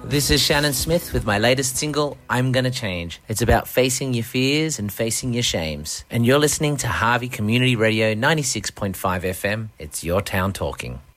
This is Shannon Smith with my latest single, I'm Gonna Change. It's about facing your fears and facing your shames. And you're listening to Harvey Community Radio 96.5 FM. It's your town talking.